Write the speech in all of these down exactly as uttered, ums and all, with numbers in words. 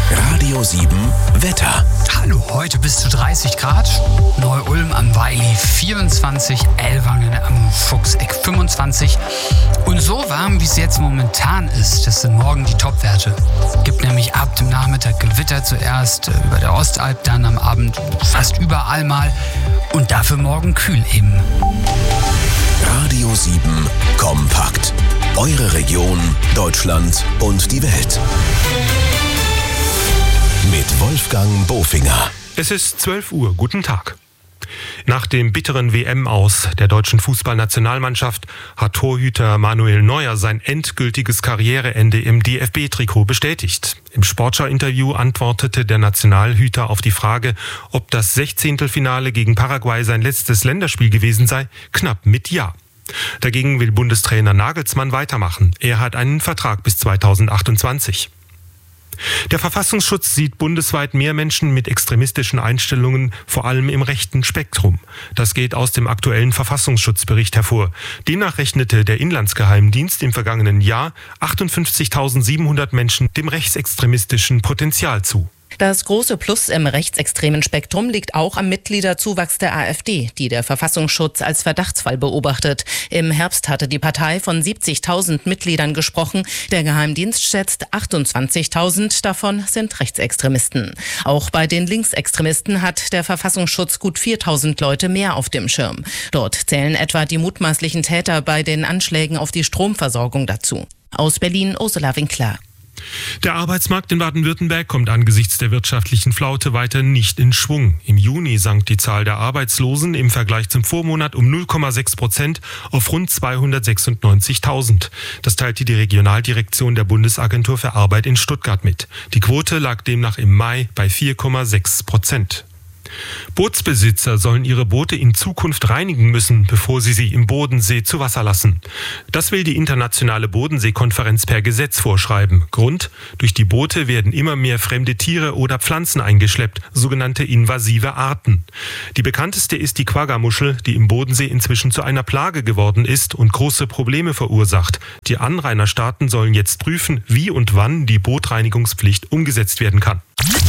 Radio sieben Wetter. Hallo, heute bis zu dreißig Grad. Neu-Ulm am Weili vierundzwanzig, Ellwangen am Fuchseck fünfundzwanzig. Und so warm, wie es jetzt momentan ist, das sind morgen die Topwerte. Gibt nämlich ab dem Nachmittag Gewitter zuerst über der Ostalb, dann am Abend fast überall mal. Und dafür morgen kühl eben. Radio sieben Kompakt. Eure Region, Deutschland und die Welt. Mit Wolfgang Bofinger. Es ist zwölf Uhr. Guten Tag. Nach dem bitteren W M-Aus der deutschen Fußballnationalmannschaft hat Torhüter Manuel Neuer sein endgültiges Karriereende im D F B-Trikot bestätigt. Im Sportschau-Interview antwortete der Nationalhüter auf die Frage, ob das Sechzehntelfinale gegen Paraguay sein letztes Länderspiel gewesen sei, knapp mit Ja. Dagegen will Bundestrainer Nagelsmann weitermachen. Er hat einen Vertrag bis zweitausendachtundzwanzig. Der Verfassungsschutz sieht bundesweit mehr Menschen mit extremistischen Einstellungen, vor allem im rechten Spektrum. Das geht aus dem aktuellen Verfassungsschutzbericht hervor. Demnach rechnete der Inlandsgeheimdienst im vergangenen Jahr achtundfünfzigtausendsiebenhundert Menschen dem rechtsextremistischen Potenzial zu. Das große Plus im rechtsextremen Spektrum liegt auch am Mitgliederzuwachs der AfD, die der Verfassungsschutz als Verdachtsfall beobachtet. Im Herbst hatte die Partei von siebzigtausend Mitgliedern gesprochen. Der Geheimdienst schätzt achtundzwanzigtausend, davon sind Rechtsextremisten. Auch bei den Linksextremisten hat der Verfassungsschutz gut viertausend Leute mehr auf dem Schirm. Dort zählen etwa die mutmaßlichen Täter bei den Anschlägen auf die Stromversorgung dazu. Aus Berlin, Ursula Winkler. Der Arbeitsmarkt in Baden-Württemberg kommt angesichts der wirtschaftlichen Flaute weiter nicht in Schwung. Im Juni sank die Zahl der Arbeitslosen im Vergleich zum Vormonat um null Komma sechs Prozent auf rund zweihundertsechsundneunzigtausend. Das teilte die Regionaldirektion der Bundesagentur für Arbeit in Stuttgart mit. Die Quote lag demnach im Mai bei vier Komma sechs Prozent. Bootsbesitzer sollen ihre Boote in Zukunft reinigen müssen, bevor sie sie im Bodensee zu Wasser lassen. Das will die internationale Bodenseekonferenz per Gesetz vorschreiben. Grund: durch die Boote werden immer mehr fremde Tiere oder Pflanzen eingeschleppt, sogenannte invasive Arten. Die bekannteste ist die Quagga-Muschel, die im Bodensee inzwischen zu einer Plage geworden ist und große Probleme verursacht. Die Anrainerstaaten sollen jetzt prüfen, wie und wann die Bootreinigungspflicht umgesetzt werden kann.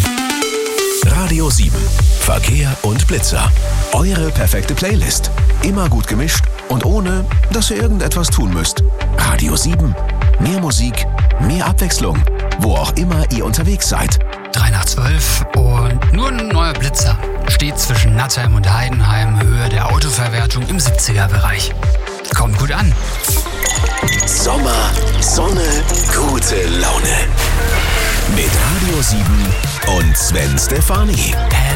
Radio sieben. Verkehr und Blitzer. Eure perfekte Playlist. Immer gut gemischt und ohne, dass ihr irgendetwas tun müsst. Radio sieben. Mehr Musik, mehr Abwechslung. Wo auch immer ihr unterwegs seid. drei nach zwölf und nur ein neuer Blitzer. Steht zwischen Nattheim und Heidenheim, Höhe der Autoverwertung im siebziger-Bereich. Kommt gut an. Sommer, Sonne, gute Laune. Mit Radio sieben und Sven Stefani.